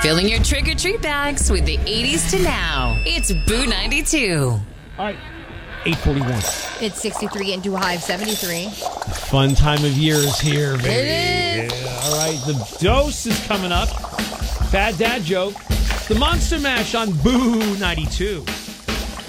Filling your trick-or-treat bags with the 80s to now. It's Boo 92. All right, 8:41. It's 63 and Duhigh of 73. Fun time of year is here, baby. It is. Yeah, all right, the dose is coming up. Bad dad joke. The Monster Mash on Boo 92.